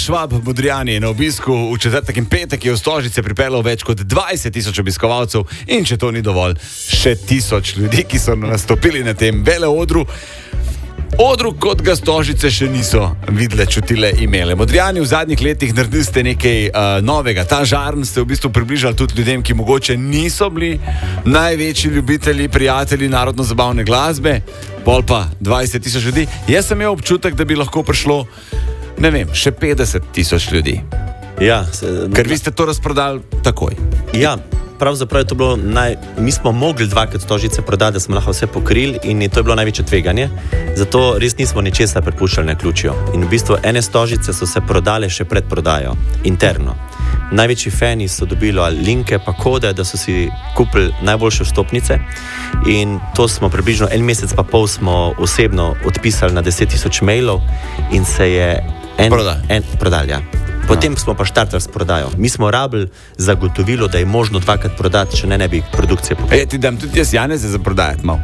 Švab Modrijani je na obisku v četrtek in petek je v Stožice pripeljal več kot 20,000 obiskovalcev in če to ni dovolj, še 1000 ljudi, ki so nastopili na tem veleodru. Odru, kot ga Stožice še niso videle, čutile, imele. Modrijani, v zadnjih letih naredili ste nekaj novega. Ta žarn ste v bistvu približali tudi ljudem, ki mogoče niso bili največji ljubitelji, prijatelji narodno-zabavne glasbe. Pol pa 20,000 ljudi. Jaz sem imel občutek, da bi lahko prišlo, ne vem, še 50,000 ljudi. Ja, ker vi ste to razprodali takoj. Ja, pravzaprav je to bilo mi smo mogli 2krat Stožice prodati, da smo lahko vse pokrili in to je bilo največje tveganje. Zato res nismo ničesar prepuščali na ključjo. In v bistvu ene Stožice so se prodale še pred prodajo, interno. Največji fani so dobili linke pa kode, da so si kupili najboljše vstopnice in to smo približno 1 mesec pa pol smo osebno odpisali na 10,000 mailov in se je prodal, ja. Potem smo pa štartali s prodajo. Mi smo rabili zagotovilo, da je možno 2krat prodati, če ne bi produkcije pokrili. Ti dam tudi jaz Janeze za prodajati malo.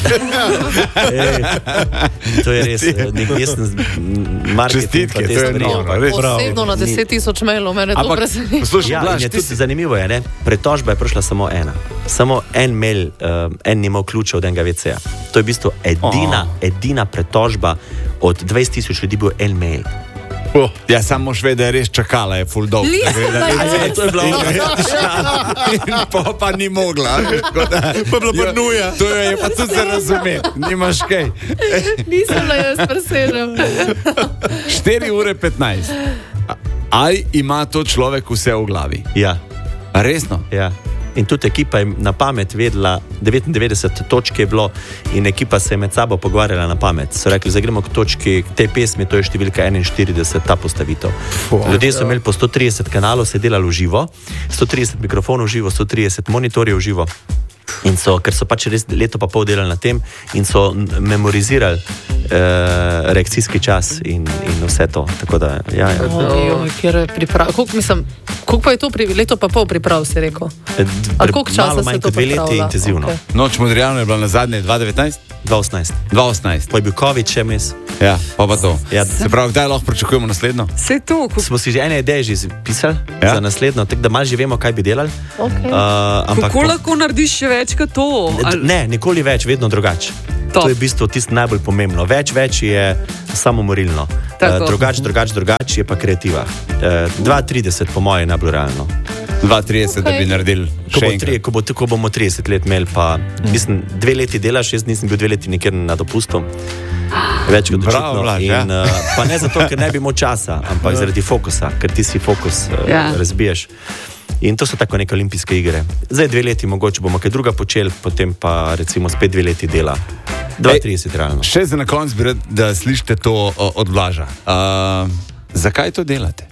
To je res, nek jesen marketing. Čestitke, to je noro. Osebno na 10,000 mailov, mene to preseneča. Ja, in je tudi zanimivo, je, ne? Pretožba je prišla samo ena. Samo en mail, en ni imel ključa od enega WC-ja. To je v bistvu edina pretožba od 20,000 ljudi bil en mail. Ja, samo šve, da je res čakala, je full dog. To je bilo in pa ni mogla. Pa bila pa nuja. To je pa tudi za razumeti. Nimaš kaj. Nisem da jaz presežem. 4:15. Ali ima to človek vse v glavi? Ja. A resno? Ja. In tudi ekipa je na pamet vedela, 99 točk je bilo in ekipa se je med sabo pogovarjala na pamet. So rekli, zdaj gremo k točki, te pesmi, to je številka 41, ta postavitev. Ljudje so imeli po 130 kanalov, se delali v živo, 130 mikrofonov v živo, 130 monitorjev v živo. In so, ker so pač res leto pa pol delali na tem in so memorizirali reakcijski čas in vse to. Tako da, ja. Koliko pa je to leto pa pol priprav, si rekel? A koliko časa se to pripravlja? 2 leti intenzivno. Okay. Noč Modrijanu je bila na zadnje 2019? 2018. Pa je bil COVID še mes. Ja, pa to. Ja. Se pravi, kdaj lahko pričakujemo naslednjo? Vse to. Smo si že ene ideje že pisali za naslednjo, tako da malo že vemo, kaj bi delali. Okay. Kako lahko narediš še več kot to? Ne, nikoli več, vedno drugače. To je v bistvu tisto najbolj pomembno. Več je samomorilno. Drugače je pa kreativa. 2:30 po moje je najbolj realno. 2:30, da bi naredili še enkrat. Ko bomo 30 let imeli, pa mislim, 2 leti delaš, jaz nisem bil 2 leti nikjer na dopustu. Več kot očitno. In pa ne zato, ker ne bi imel časa, ampak zaradi fokusa, ker ti si fokus razbiješ. In to so tako neke olimpijske igre. Zdaj 2 leti mogoče bomo kaj druga počeli, potem pa recimo spet 2 leti dela. 2:30 realno. Še za na konc bi rad, da slišite to od Blaža. Zakaj to delate?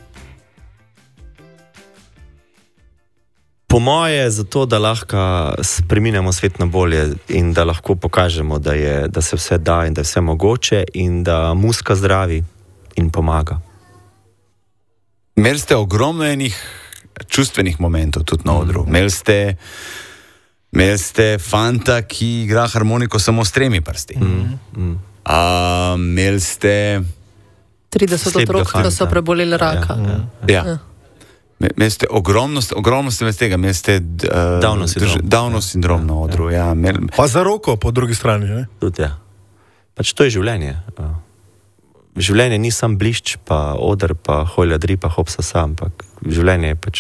Po moje zato, da lahko spreminjamo svet na bolje in da lahko pokažemo, da se vse da in da je vse mogoče in da muzika zdravi in pomaga. Imeli ste ogromno enih čustvenih momentov tudi na odru. Imeli ste fanta, ki igra harmoniko samo s 3 prsti. Imeli ste 30 otrok, ki so preboleli raka. Ja. Imeli ste ogromno ste med tega, imeli ste Downov sindrom na odru. Ja. Pa za roko po drugi strani, ne? Tudi, ja. Pač to je življenje. Življenje ni sam blišč, pa oder, pa holjadri, pa hopsa sam, ampak življenje je pač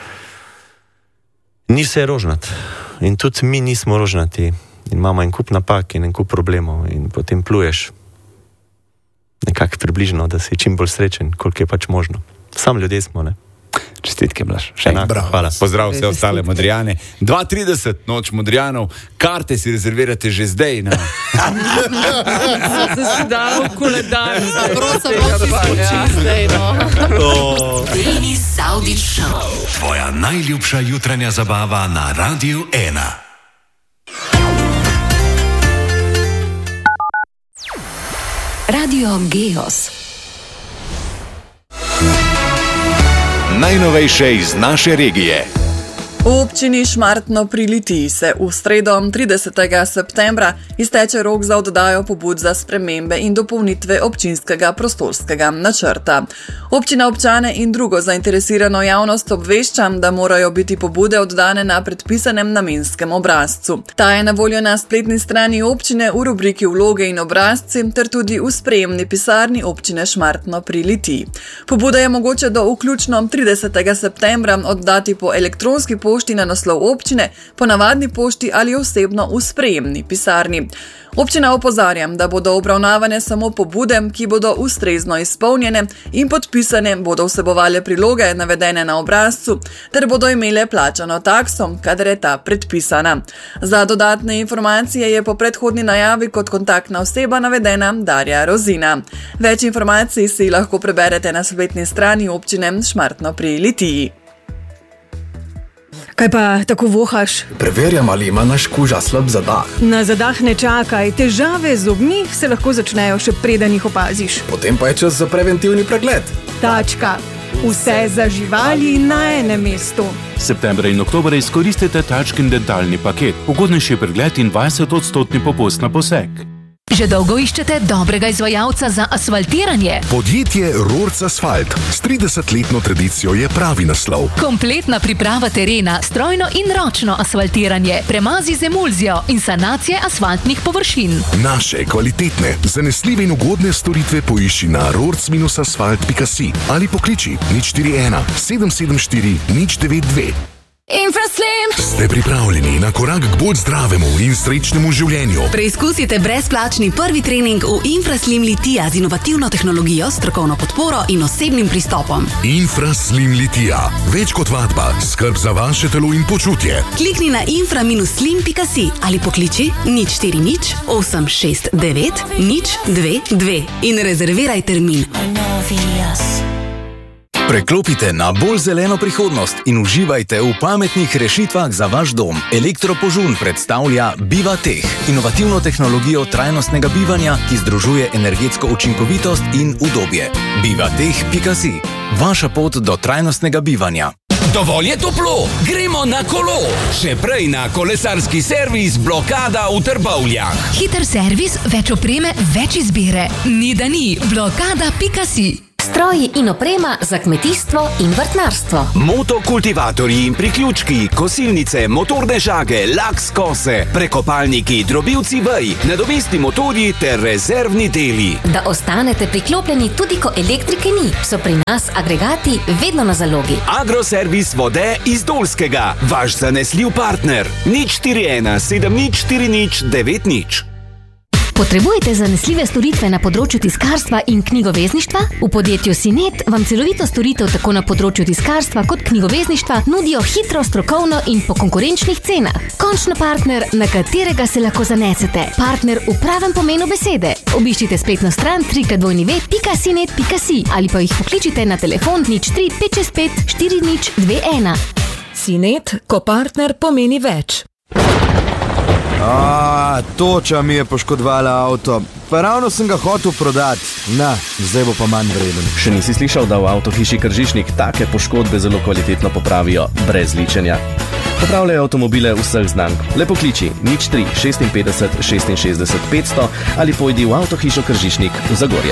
ni vse rožnat. In tudi mi nismo rožnati. In imamo en kup napak in en kup problemov in potem pluješ nekako približno, da si čim bolj srečen, koliko je pač možno. Sam ljudje smo, ne? Čestitke, Blaž. Še enkrat. Hvala. Pozdrav vse ostale Modrijane. 2:30, noč Modrijanov. Karte si rezervirate že zdaj. Se si dal v koledar. Prosim, zdaj, Denis Saudić Show. Tvoja najljubša jutranja zabava na Radiu 1. Radio Geos. Najnovejše iz naše regije. V občini Šmartno pri Litiji se v sredo 30. septembra izteče rok za oddajo pobud za spremembe in dopolnitve občinskega prostorskega načrta. Občina občane in drugo zainteresirano javnost obvešča, da morajo biti pobude oddane na predpisanem namenskem obrazcu. Ta je na voljo na spletni strani občine v rubriki Vloge in obrazci ter tudi v sprejemni pisarni občine Šmartno pri Litiji. Pobude je mogoče do vključno 30. septembra oddati po elektronski pošti na naslov občine, po navadni pošti ali osebno v sprejemni pisarni. Občina opozarja, da bodo obravnavane samo pobude, ki bodo ustrezno izpolnjene in podpisane, bodo vsebovale priloge navedene na obrazcu, ter bodo imele plačano takso, kadar je ta predpisana. Za dodatne informacije je po predhodni najavi kot kontaktna oseba navedena Darja Rozina. Več informacij si lahko preberete na spletni strani občine Šmartno pri Litiji. Kaj pa tako vohaš? Preverjam, ali ima naš kuža slab zadah. Na zadah ne čakaj, težave z zobmi se lahko začnejo še preden jih opaziš. Potem pa je čas za preventivni pregled. Tačka. Vse za živali na enem mestu. Septembra in oktobra izkoristite Tačkin dentalni paket. Ugodnejši pregled in 20% popust na poseg. Že dolgo iščete dobrega izvajalca za asfaltiranje? Podjetje Rorc Asfalt s 30-letno tradicijo je pravi naslov. Kompletna priprava terena, strojno in ročno asfaltiranje, premazi z emulzijo in sanacije asfaltnih površin. Naše kvalitetne, zanesljive in ugodne storitve poišči na rorc-asfalt.si ali pokliči 041 774 092. Infraslim! Ste pripravljeni na korak k bolj zdravemu in srečnemu življenju? Preizkusite brezplačni prvi trening v Infraslim Litija z inovativno tehnologijo, strokovno podporo in osebnim pristopom. Infraslim Litija. Več kot vadba, skrb za vaše telo in počutje. Klikni na infra-slim.si ali pokliči 040 869 022 in rezerviraj termin. Preklopite na bolj zeleno prihodnost in uživajte v pametnih rešitvah za vaš dom. Elektropožun predstavlja BivaTech, inovativno tehnologijo trajnostnega bivanja, ki združuje energetsko učinkovitost in udobje. BivaTech.si. Vaša pot do trajnostnega bivanja. Dovolj je toplo, gremo na kolo. Še prej na kolesarski servis Blokada v Trbovljah. Hiter servis, več opreme, več izbire. Ni da ni, blokada.si. Stroji in oprema za kmetijstvo in vrtnarstvo. Motokultivatorji in priključki, kosilnice, motorne žage, laks kose, prekopalniki, drobilci vej, nadomestni motorji ter rezervni deli. Da ostanete priklopljeni tudi ko elektrike ni, so pri nas agregati vedno na zalogi. Agroservis vode iz Dolskega, vaš zanesljiv partner. 041 7040 90. Potrebujete zanesljive storitve na področju tiskarstva in knjigovezništva? V podjetju Sinet vam celovito storitev tako na področju tiskarstva kot knjigovezništva nudijo hitro, strokovno in po konkurenčnih cenah. Končno partner, na katerega se lahko zanesete. Partner v pravem pomenu besede. Obiščite spletno stran www.sinet.si ali pa jih pokličite na telefon 03 565 4021. Sinet, ko partner pomeni več. Toča mi je poškodovala avto. Pa ravno sem ga hotel prodati. Na, zdaj bo pa manj vreden. Še nisi slišal, da v Avtohiši Kržišnik take poškodbe zelo kvalitetno popravijo brez ličenja? Popravljajo avtomobile vseh znamk. Le pokliči 03 56 66 500 ali pojdi v Avtohišo Kržišnik v Zagorje.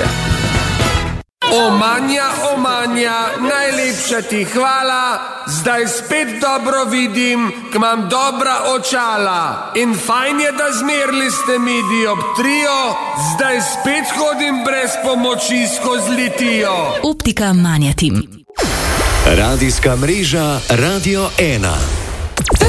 Omanja, najlepša ti hvala, zdaj spet dobro vidim, k imam dobra očala. In fajn je, da zmerili ste mi dioptrijo, zdaj spet hodim brez pomoči skozi Litijo. Optika Manja Tim. Radijska mreža Radio 1.